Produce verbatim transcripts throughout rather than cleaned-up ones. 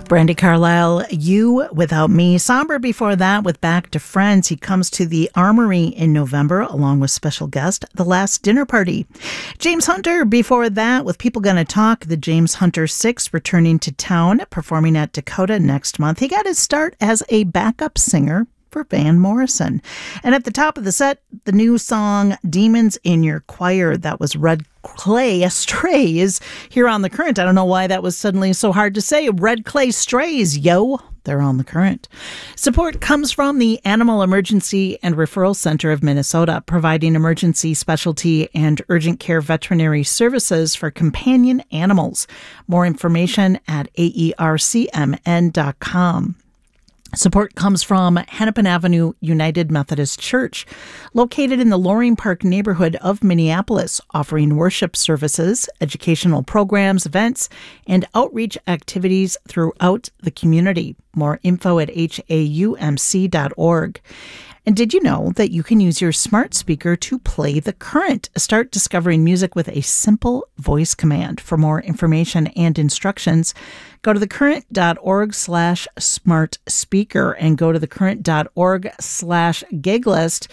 Brandi Carlile, You Without Me. Somber before that with Back to Friends. He comes to the Armory in November along with special guest The Last Dinner Party. James Hunter before that with People Gonna Talk. The James Hunter Six returning to town, performing at Dakota next month. He got his start as a backup singer for Van Morrison. And at the top of the set, the new song Demons in Your Choir. That was Red Clay Strays here on The Current. I don't know why that was suddenly so hard to say. Red Clay Strays, yo. They're on The Current. Support comes from the Animal Emergency and Referral Center of Minnesota, providing emergency, specialty, and urgent care veterinary services for companion animals. More information at A E R C M N dot com. Support comes from Hennepin Avenue United Methodist Church, located in the Loring Park neighborhood of Minneapolis, offering worship services, educational programs, events, and outreach activities throughout the community. More info at H A U M C dot org. And did you know that you can use your smart speaker to play The Current? Start discovering music with a simple voice command. For more information and instructions, go to thecurrent.org slash smart speaker and go to thecurrent.org slash gig list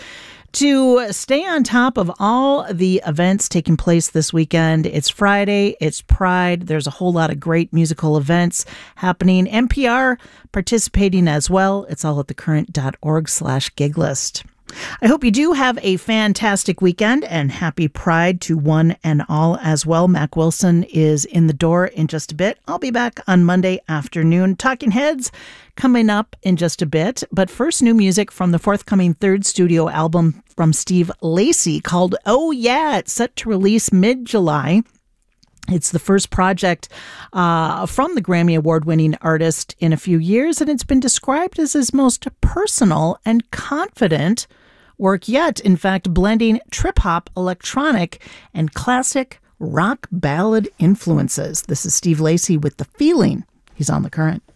to stay on top of all the events taking place this weekend. It's Friday, it's Pride, there's a whole lot of great musical events happening. N P R participating as well. It's all at thecurrent.org slash gig list. I hope you do have a fantastic weekend and happy Pride to one and all as well. Mac Wilson is in the door in just a bit. I'll be back on Monday afternoon. Talking Heads coming up in just a bit. But first, new music from the forthcoming third studio album from Steve Lacy called Oh Yeah. It's set to release mid-July. It's the first project uh, from the Grammy Award-winning artist in a few years, and it's been described as his most personal and confident work yet. In fact, blending trip-hop, electronic, and classic rock ballad influences. This is Steve Lacy with The Feeling. He's on The Current.